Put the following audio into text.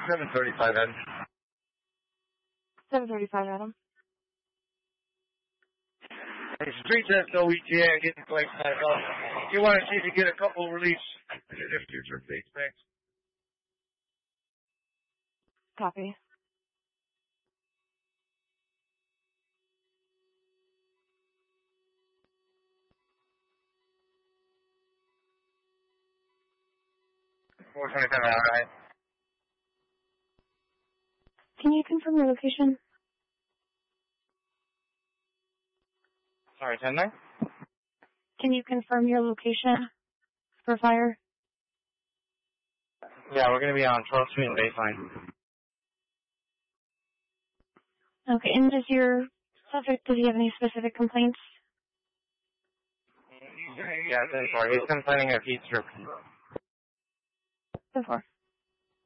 735, Adam. 735, Adam. Hey, street test OETA, getting claims back up. You want to see if you get a couple release. If future dates, thanks. Copy. $427, alright. Can you confirm your location? Sorry, 10-9? Can you confirm your location for fire? Yeah, we're going to be on 12th Street and Baseline. Okay, and does your subject, does he have any specific complaints? Yeah, 10-4. He's complaining of heat stroke. 10-4.